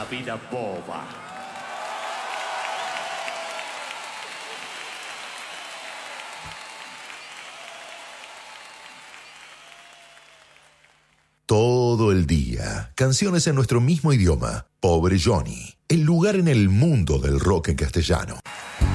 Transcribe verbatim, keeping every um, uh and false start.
vida boba. Todo el día, canciones en nuestro mismo idioma. Pobre Johnny, el lugar en el mundo del rock en castellano.